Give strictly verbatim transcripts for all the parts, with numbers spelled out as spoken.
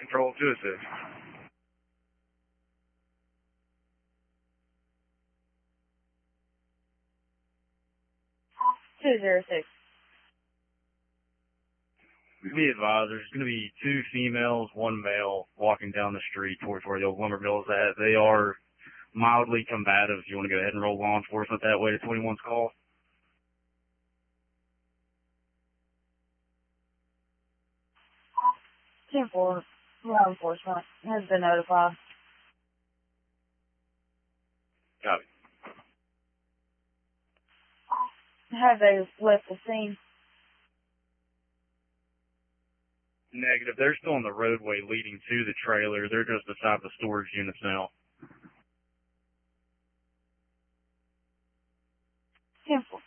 Control to assist. two zero six. Be advised, there's going to be two females, one male, walking down the street towards where the old lumber mill is at. They are mildly combative. If you want to go ahead and roll law enforcement that way to twenty-one's call. ten four, law enforcement has been notified. Copy. Have they left the scene? Negative. They're still on the roadway leading to the trailer. They're just beside the storage units now. ten four.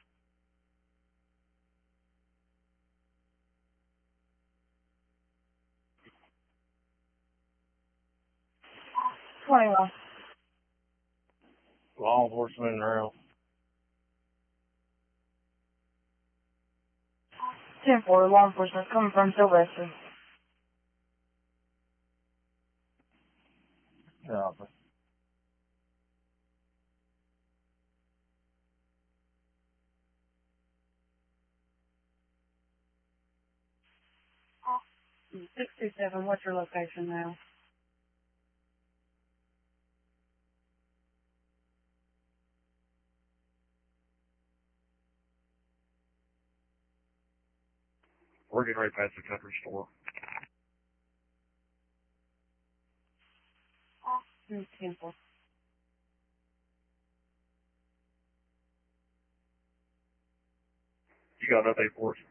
twenty-one. Law enforcement in around. ten four, law enforcement coming from Sylvester. Copy. six two seven, what's your location now? We're getting right past the country store. ten four. You got an update for us?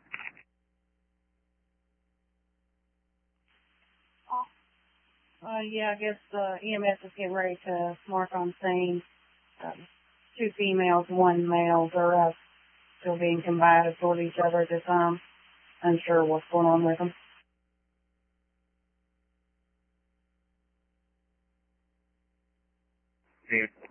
Uh, yeah, I guess uh, E M S is getting ready to mark on scene. Um, two females, one male. They're uh, still being combative toward each other at this time. Unsure what's going on with them. Yeah.